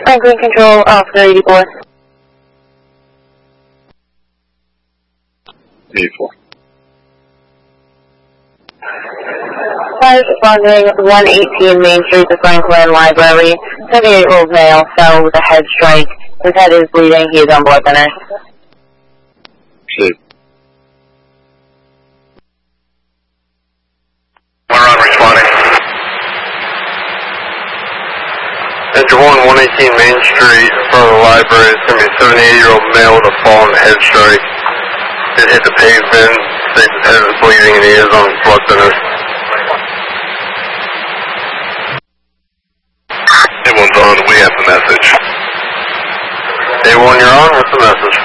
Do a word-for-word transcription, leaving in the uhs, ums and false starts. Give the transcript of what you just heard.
Franklin Control, Officer eighty-four. eighty-four. Fire responding one eighteen Main Street to Franklin Library. seventy-eight-year-old male fell with a head strike. His head is bleeding. He is on blood thinners. See. We're on responding. Engine one, one eighteen Main Street, in front of the library. It's going to be a seventy-eight-year-old male with a fall and head strike. It hit the pavement, states his head is bleeding, and he is on blood thinners. A one's on, we have the message. A one, you're on, what's the message?